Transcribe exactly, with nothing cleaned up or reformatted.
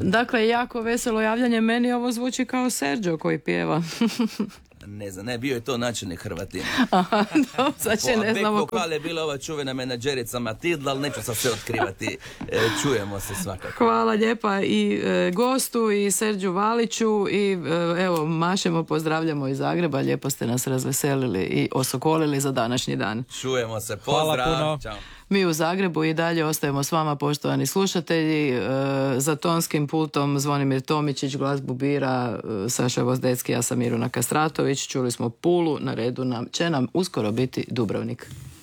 Dakle, jako veselo javljanje. Meni ovo zvuči kao Sergio koji pjeva. Ne znam, ne, bio je to načelnik Hrvatina. Aha, dobro, sad će ne znamo. Back vokal je bila ova čuvena menadžerica Matilda, ali neću sad sve otkrivati. E, čujemo se svakako. Hvala lijepa i e, gostu i Serđu Valiću i e, evo, mašemo, pozdravljamo iz Zagreba. Lijepo ste nas razveselili i osokolili za današnji dan. Čujemo se, pozdrav. Ćao. Mi u Zagrebu i dalje ostajemo s vama, poštovani slušatelji. E, za tonskim pultom Zvonimir Tomičić, glazbu bira e, Saša Vozdecki, ja sam Miruna Kastratović. Čuli smo Pulu, na redu nam će nam uskoro biti Dubrovnik.